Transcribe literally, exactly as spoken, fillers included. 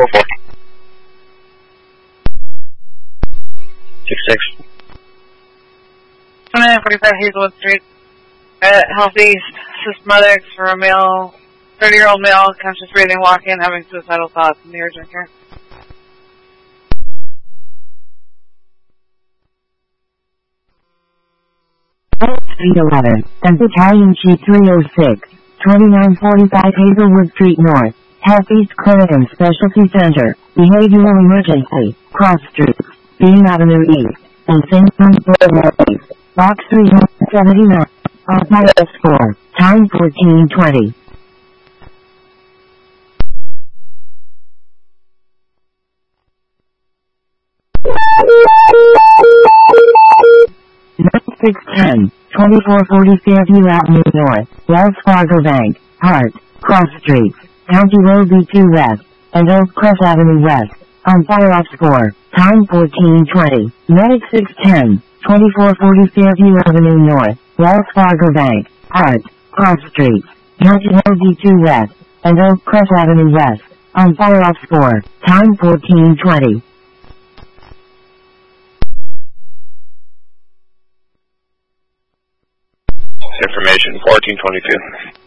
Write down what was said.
four four. six six. twenty-nine forty-five Hazelwood Street. At Health East, Systematics for a male, thirty-year-old male, conscious breathing, walking, having suicidal thoughts in the urgent care. Street eleven, and Battalion Chief three oh six, twenty-nine forty-five Hazelwood Street North, Health East Clinic and Specialty Center, Behavioral Emergency, Cross Streets, Bean Avenue East, and Saint Louis Boulevard East, Box three seventy-nine, Alpha four, time fourteen twenty. six ten, twenty-four forty Fairview Avenue North, Wells Fargo Bank, Hart, Cross Streets, County Road B two West, and Oak Crest Avenue West, on fire off score, time fourteen twenty. Medic six ten, twenty-four forty Fairview Avenue North, Wells Fargo Bank, Hart, Cross Streets, County Road B two West, and Oak Crest Avenue West, on fire off score, time fourteen twenty. Information fourteen twenty-two.